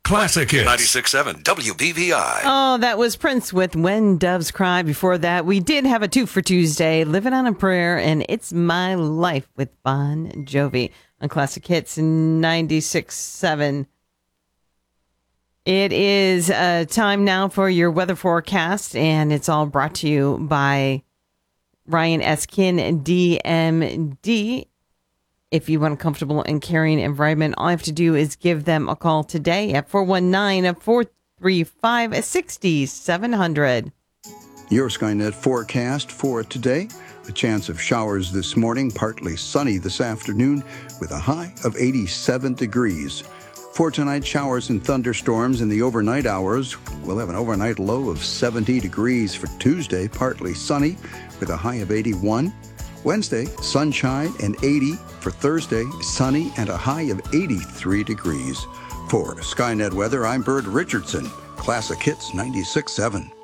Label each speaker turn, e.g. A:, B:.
A: Classic Hits.
B: 96.7 WBVI.
C: Oh, that was Prince with When Doves Cry. Before that, we did have a 2 for Tuesday, Living on a Prayer, and It's My Life with Bon Jovi on Classic Hits 96.7. It is time now for your weather forecast, and it's all brought to you by Ryan Eskin, DMD. If you want a comfortable and caring environment, all you have to do is give them a call today at 419-435-6700.
D: Your Skynet forecast for today. A chance of showers this morning, partly sunny this afternoon with a high of 87 degrees. For tonight, showers and thunderstorms in the overnight hours. We'll have an overnight low of 70 degrees for Tuesday, partly sunny with a high of 81. Wednesday, sunshine and 80. For Thursday, sunny and a high of 83 degrees. For Skynet Weather, I'm Bert Richardson. Classic Hits 96.7.